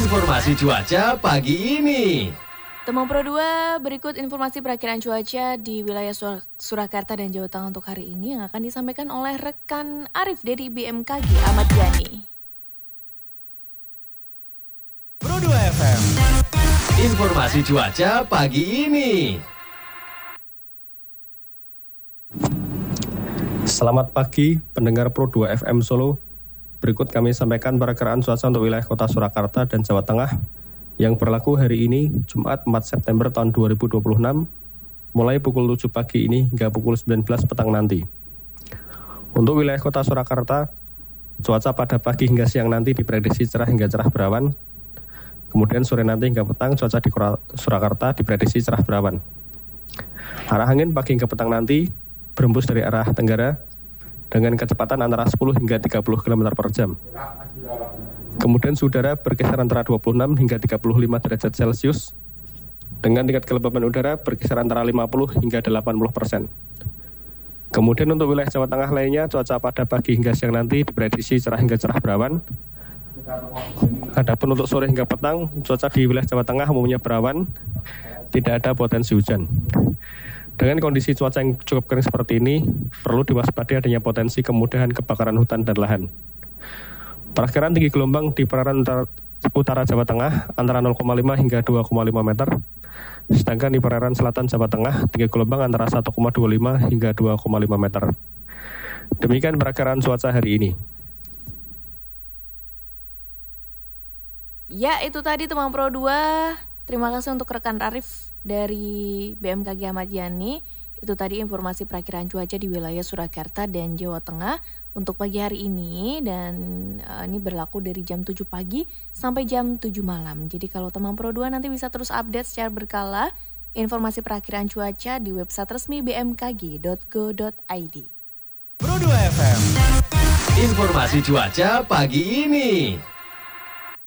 Informasi cuaca pagi ini. Temang Pro 2, berikut informasi perakiraan cuaca di wilayah Surakarta dan Jawa Tengah untuk hari ini yang akan disampaikan oleh rekan Arif dari BMKG Ahmad Yani. Pro 2 FM. Informasi cuaca pagi ini. Selamat pagi pendengar Pro 2 FM Solo. Berikut kami sampaikan perakiraan cuaca untuk wilayah Kota Surakarta dan Jawa Tengah yang berlaku hari ini Jumat 4 September tahun 2026 mulai pukul 7 pagi ini hingga pukul 19 petang nanti. Untuk wilayah Kota Surakarta, cuaca pada pagi hingga siang nanti diprediksi cerah hingga cerah berawan. Kemudian sore nanti hingga petang cuaca di Surakarta diprediksi cerah berawan. Arah angin pagi hingga petang nanti berembus dari arah tenggara dengan kecepatan antara 10 hingga 30 km per jam. Kemudian suhu udara berkisar antara 26 hingga 35 derajat Celcius dengan tingkat kelembapan udara berkisar antara 50 hingga 80%. Kemudian untuk wilayah Jawa Tengah lainnya, cuaca pada pagi hingga siang nanti diprediksi cerah hingga cerah berawan. Adapun untuk sore hingga petang, cuaca di wilayah Jawa Tengah umumnya berawan, tidak ada potensi hujan. Dengan kondisi cuaca yang cukup kering seperti ini, perlu diwaspadai adanya potensi kemudahan kebakaran hutan dan lahan. Perakiraan tinggi gelombang di perairan utara Jawa Tengah antara 0,5 hingga 2,5 meter, sedangkan di perairan selatan Jawa Tengah tinggi gelombang antara 1,25 hingga 2,5 meter. Demikian perakiraan cuaca hari ini. Ya, itu tadi Temang Pro 2. Terima kasih untuk rekan Arif dari BMKG Ahmad Yani. Itu tadi informasi perakiraan cuaca di wilayah Surakarta dan Jawa Tengah untuk pagi hari ini. Dan ini berlaku dari jam 7 pagi sampai jam 7 malam. Jadi kalau Temang Pro 2 nanti bisa terus update secara berkala informasi perakiraan cuaca di website resmi bmkg.go.id. Pro 2 FM. Informasi cuaca pagi ini.